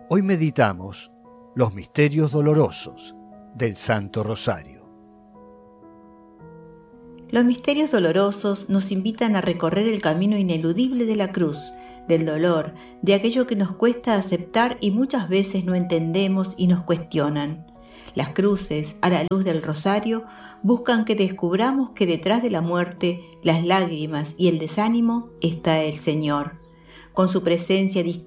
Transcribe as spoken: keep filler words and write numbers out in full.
Hoy meditamos los misterios dolorosos del Santo Rosario. Los misterios dolorosos nos invitan a recorrer el camino ineludible de la cruz, del dolor, de aquello que nos cuesta aceptar y muchas veces no entendemos y nos cuestionan. Las cruces, a la luz del rosario, buscan que descubramos que detrás de la muerte, las lágrimas y el desánimo está el Señor. Con su presencia